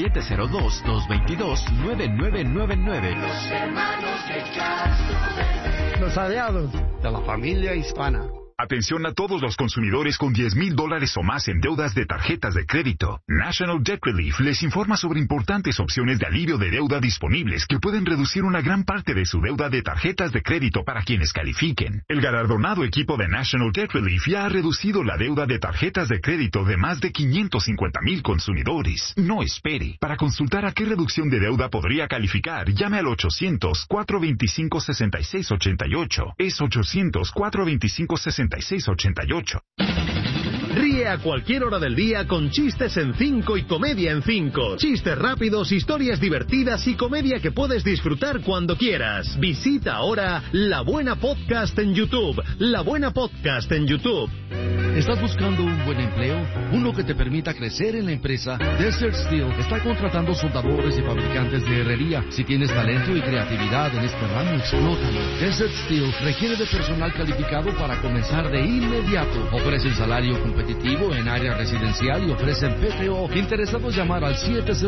702-222-9999. Los hermanos de Castroverde. Los aliados de la familia hispana. Atención a todos los consumidores con $10,000 o más en deudas de tarjetas de crédito. National Debt Relief les informa sobre importantes opciones de alivio de deuda disponibles que pueden reducir una gran parte de su deuda de tarjetas de crédito para quienes califiquen. El galardonado equipo de National Debt Relief ya ha reducido la deuda de tarjetas de crédito de más de 550,000 consumidores. No espere. Para consultar a qué reducción de deuda podría calificar, llame al 800-425-6688. Es 800-425-6688. Ríe a cualquier hora del día con chistes en 5 y comedia en 5. Chistes rápidos, historias divertidas y comedia que puedes disfrutar cuando quieras. Visita ahora La Buena Podcast en YouTube. La Buena Podcast en YouTube. ¿Estás buscando un buen empleo? Uno que te permita crecer en la empresa. Desert Steel está contratando soldadores y fabricantes de herrería. Si tienes talento y creatividad en este ramo, explótalo. Desert Steel requiere de personal calificado para comenzar de inmediato. Ofrecen salario competitivo en área residencial y ofrecen PTO. Interesados llamar al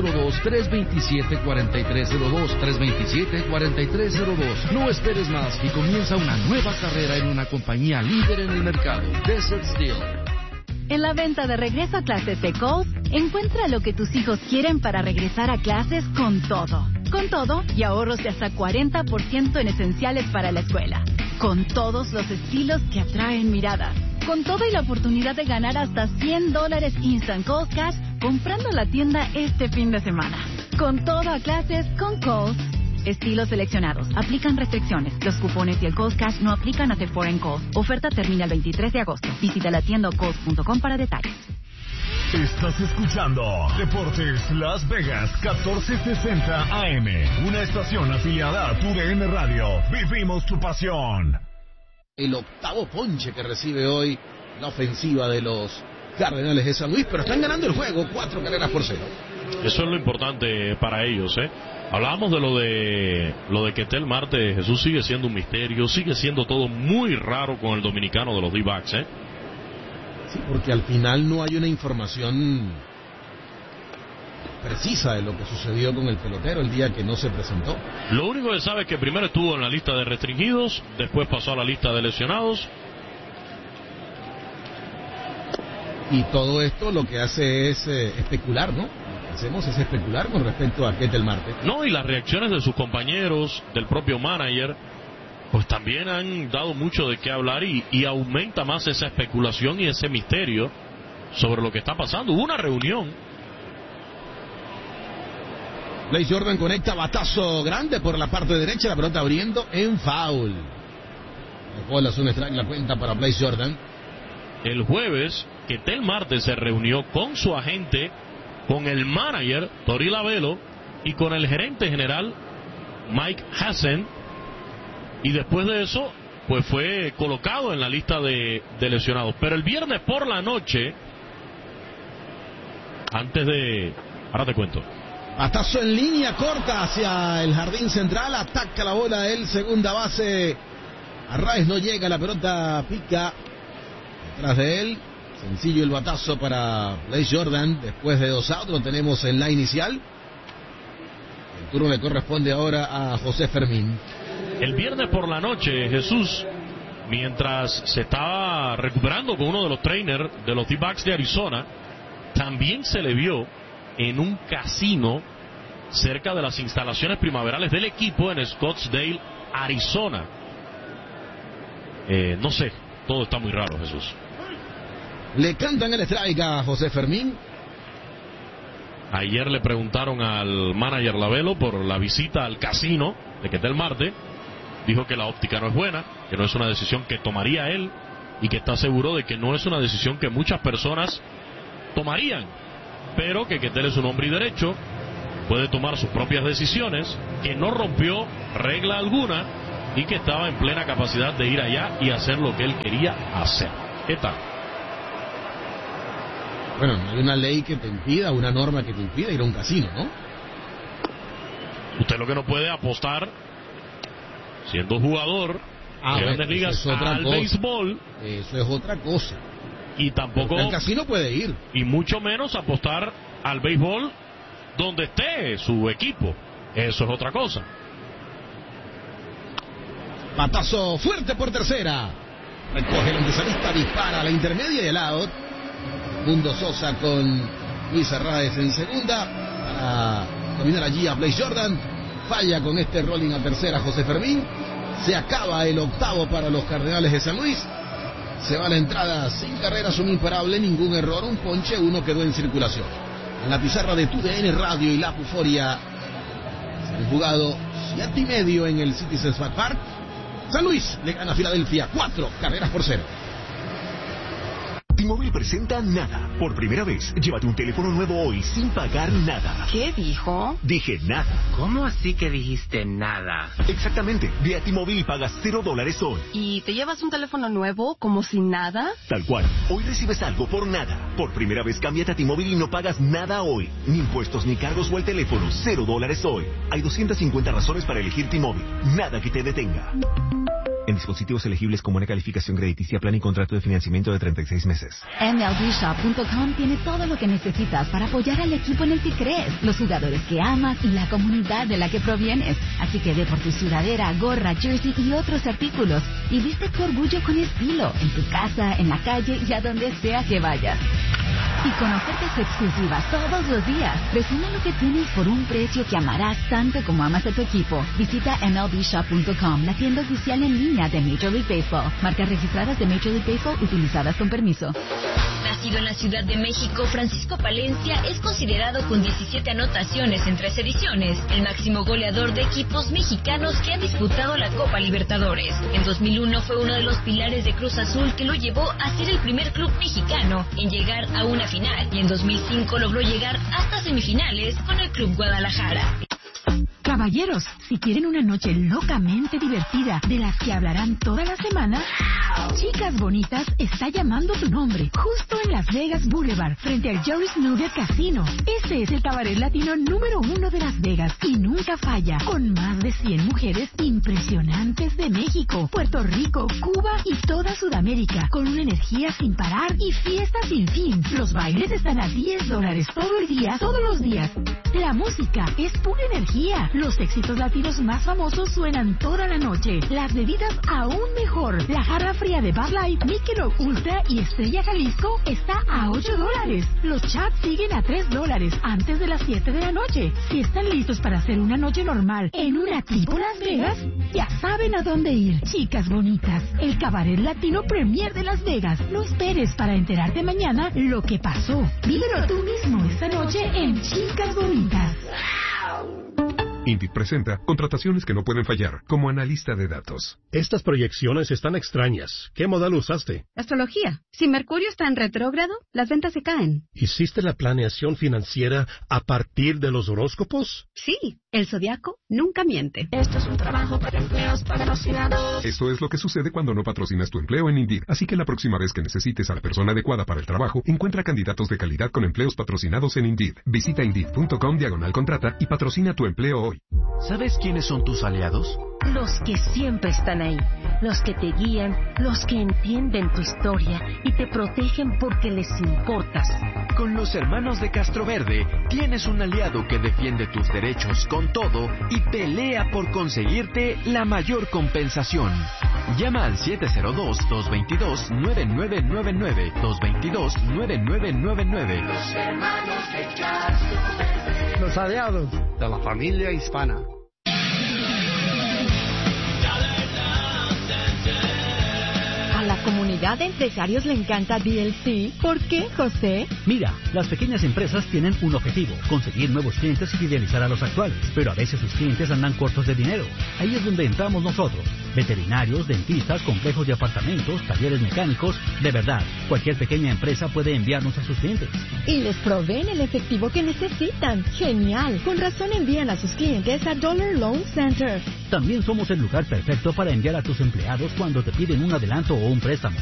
702-327-4302. 327-4302. No esperes más y comienza una nueva carrera en una compañía líder en el mercado. Desert Steel. En la venta de regreso a clases de Kohl's, encuentra lo que tus hijos quieren para regresar a clases con todo. Con todo y ahorros de hasta 40% en esenciales para la escuela. Con todos los estilos que atraen miradas. Con todo y la oportunidad de ganar hasta $100 Instant Kohl's Cash comprando en la tienda este fin de semana. Con todo a clases con Kohl's. Estilos seleccionados. Aplican restricciones. Los cupones y el Kohl's Cash no aplican a Sephora en Kohl's. Oferta termina el 23 de agosto. Visita la tienda o kohls.com para detalles. Estás escuchando Deportes Las Vegas 1460 AM. Una estación afiliada a TUDN Radio. Vivimos tu pasión. El octavo ponche que recibe hoy la ofensiva de los Cardenales de San Luis, pero están ganando el juego 4-0. Eso es lo importante para ellos, ¿eh? Hablábamos de lo de Ketel Marte. Jesús sigue siendo un misterio, sigue siendo todo muy raro con el dominicano de los D-backs, ¿eh? Sí, porque al final no hay una información precisa de lo que sucedió con el pelotero el día que no se presentó. Lo único que sabe es que primero estuvo en la lista de restringidos, después pasó a la lista de lesionados. Y todo esto lo que hace es especular, ¿no? Lo que hacemos es especular con respecto a Ketel Marte. No, y las reacciones de sus compañeros, del propio manager, pues también han dado mucho de qué hablar y aumenta más esa especulación y ese misterio sobre lo que está pasando. Hubo una reunión. Blaze Jordan conecta batazo grande por la parte derecha, la pelota abriendo en foul. Dejó la zona strike, la cuenta para Blaze Jordan. El jueves, Ketel Marte se reunió con su agente, con el manager, Tori Lavelo, y con el gerente general, Mike Hassen, y después de eso, pues fue colocado en la lista de lesionados. Pero el viernes por la noche, ahora te cuento. Batazo en línea corta hacia el jardín central, ataca la bola el segunda base. Arraez no llega, la pelota pica detrás de él. Sencillo el batazo para Blaze Jordan. Después de 2 outs lo tenemos en la inicial. El turno le corresponde ahora a José Fermín. El viernes por la noche, Jesús, mientras se estaba recuperando con uno de los trainers de los D-backs de Arizona, también se le vio en un casino cerca de las instalaciones primaverales del equipo en Scottsdale, Arizona. No sé, todo está muy raro, Jesús. Le cantan el strike a José Fermín. Ayer le preguntaron al manager Lavelo por la visita al casino de Ketel Marte. Dijo que la óptica no es buena, que no es una decisión que tomaría él y que está seguro de que no es una decisión que muchas personas tomarían, pero que Ketel es un hombre y derecho, puede tomar sus propias decisiones, que no rompió regla alguna y que estaba en plena capacidad de ir allá y hacer lo que él quería hacer. ¿Qué tal? Bueno, no hay una ley que te impida, una norma que te impida ir a un casino, ¿no? Usted lo que no puede apostar, siendo jugador de Grandes Ligas, al béisbol. Eso es otra cosa. Y tampoco al casino puede ir. Y mucho menos apostar al béisbol donde esté su equipo. Eso es otra cosa. Patazo fuerte por tercera. Recoge el antesalista, dispara a la intermedia y el out. Mundo Sosa con Luis Arraez en segunda para dominar allí a Blaze Jordan. Falla con este rolling a tercera José Fermín. Se acaba el octavo para los Cardenales de San Luis. Se va a la entrada sin carreras, un imparable, ningún error, un ponche, uno quedó en circulación. En la pizarra de TUDN Radio y La Puforia se han jugado 7:30 en el Citizens Bank Park. San Luis le gana a Filadelfia 4-0. T-Mobile presenta Nada. Por primera vez, llévate un teléfono nuevo hoy sin pagar nada. ¿Qué dijo? Dije nada. ¿Cómo así que dijiste nada? Exactamente. Ve a T-Mobile y pagas $0 hoy. ¿Y te llevas un teléfono nuevo como sin nada? Tal cual. Hoy recibes algo por nada. Por primera vez, cámbiate a T-Mobile y no pagas nada hoy. Ni impuestos, ni cargos o el teléfono. $0 hoy. Hay 250 razones para elegir T-Mobile. Nada que te detenga. En dispositivos elegibles con buena calificación crediticia, plan y contrato de financiamiento de 36 meses. MLBshop.com tiene todo lo que necesitas para apoyar al equipo en el que crees, los jugadores que amas y la comunidad de la que provienes. Así que ve por tu sudadera, gorra, jersey y otros artículos y viste tu orgullo con estilo, en tu casa, en la calle y a donde sea que vayas. Y con ofertas exclusivas todos los días. Resume lo que tienes por un precio que amarás tanto como amas a tu equipo. Visita MLBshop.com, la tienda oficial en línea de Major League Baseball. Marcas registradas de Major League Baseball utilizadas con permiso. Nacido en la Ciudad de México, Francisco Palencia es considerado con 17 anotaciones en 3 ediciones, el máximo goleador de equipos mexicanos que han disputado la Copa Libertadores. En 2001 fue uno de los pilares de Cruz Azul que lo llevó a ser el primer club mexicano en llegar a una final, y en 2005 logró llegar hasta semifinales con el Club Guadalajara. Caballeros, si quieren una noche locamente divertida, de las que hablarán toda la semana, Chicas Bonitas está llamando tu nombre, justo en Las Vegas Boulevard, frente al Joey's Nugget Casino. Este es el cabaret latino número 1 de Las Vegas y nunca falla, con más de 100 mujeres impresionantes de México, Puerto Rico, Cuba y toda Sudamérica, con una energía sin parar y fiesta sin fin. Los bailes están a $10 todo el día, todos los días. La música es pura energía. Los éxitos latinos más famosos suenan toda la noche. Las bebidas aún mejor. La jarra fría de Bud Light, Michelob Ultra y Estrella Jalisco está a $8. Los chats siguen a $3 antes de las 7 de la noche. Si están listos para hacer una noche normal en una tipo Las Vegas, ya saben a dónde ir. Chicas Bonitas, el cabaret latino premier de Las Vegas. No esperes para enterarte mañana lo que pasó. Vívelo tú mismo esta noche en Chicas Bonitas. Indeed presenta contrataciones que no pueden fallar, como analista de datos. Estas proyecciones están extrañas. ¿Qué modelo usaste? Astrología. Si Mercurio está en retrógrado, las ventas se caen. ¿Hiciste la planeación financiera a partir de los horóscopos? Sí, el zodiaco nunca miente. Esto es un trabajo para empleos patrocinados. Esto es lo que sucede cuando no patrocinas tu empleo en Indeed. Así que la próxima vez que necesites a la persona adecuada para el trabajo, encuentra candidatos de calidad con empleos patrocinados en Indeed. Visita Indeed.com/contrata y patrocina tu empleo hoy. ¿Sabes quiénes son tus aliados? Los que siempre están ahí, los que te guían, los que entienden tu historia y te protegen porque les importas. Con los hermanos de Castroverde tienes un aliado que defiende tus derechos con todo y pelea por conseguirte la mayor compensación. Llama al 702-222-9999, 222-9999. Los hermanos de Castroverde. Los aliados de la familia hispana. comunidad de empresarios le encanta DLC. ¿Por qué, José? Mira, las pequeñas empresas tienen un objetivo, conseguir nuevos clientes y fidelizar a los actuales, pero a veces sus clientes andan cortos de dinero. Ahí es donde entramos nosotros. Veterinarios, dentistas, complejos de apartamentos, talleres mecánicos. De verdad, cualquier pequeña empresa puede enviarnos a sus clientes. Y les proveen el efectivo que necesitan. ¡Genial! Con razón envían a sus clientes a Dollar Loan Center. También somos el lugar perfecto para enviar a tus empleados cuando te piden un adelanto o un préstamo.